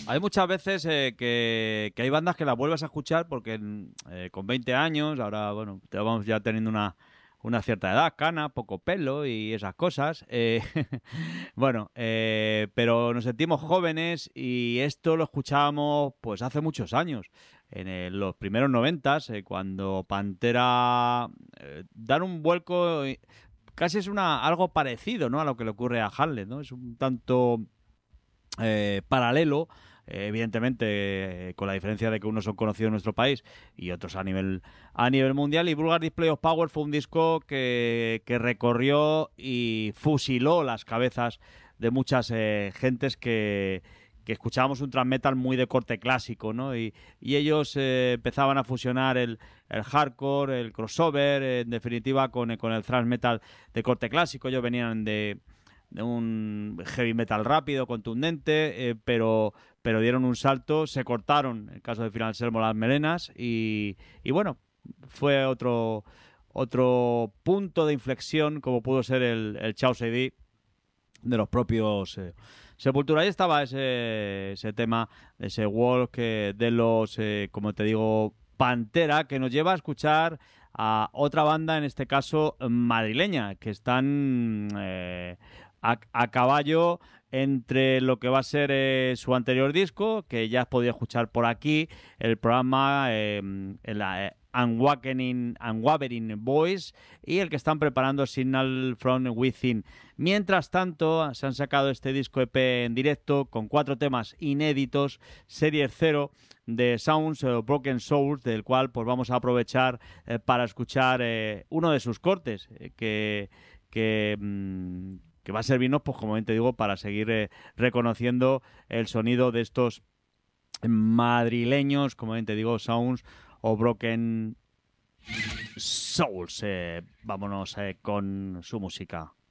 Hay muchas veces que hay bandas que las vuelves a escuchar porque con 20 años, ahora, bueno, vamos ya teniendo una cierta edad, cana, poco pelo y esas cosas. Bueno, pero nos sentimos jóvenes y esto lo escuchábamos pues hace muchos años, en los primeros noventas, cuando Pantera dan un vuelco, casi es algo parecido, ¿no? A lo que le ocurre a Hamlet, ¿no? Es un tanto paralelo, evidentemente, con la diferencia de que unos son conocidos en nuestro país y otros a nivel mundial. Y Vulgar Display of Power fue un disco que recorrió y fusiló las cabezas de muchas gentes que escuchábamos un thrash metal muy de corte clásico, ¿no? Y ellos empezaban a fusionar el hardcore, el crossover, en definitiva, con el thrash metal de corte clásico. Ellos venían de un heavy metal rápido, contundente, pero dieron un salto, se cortaron, en el caso de Phil Anselmo, las melenas y bueno, fue otro punto de inflexión como pudo ser el Chaos AD de los propios Sepultura. Ahí estaba ese tema, ese walk de los, como te digo, Pantera, que nos lleva a escuchar a otra banda, en este caso madrileña, que están a caballo entre lo que va a ser su anterior disco, que ya has podido escuchar por aquí, el programa en la Unwavering Voice, y el que están preparando Signal from Within. Mientras tanto, se han sacado este disco EP en directo con 4 temas inéditos, Serie 0 de Sounds Broken Souls, del cual pues vamos a aprovechar para escuchar uno de sus cortes, que va a servirnos, pues como bien te digo, para seguir reconociendo el sonido de estos madrileños, como bien te digo, Sounds o Broken Souls. Vámonos con su música.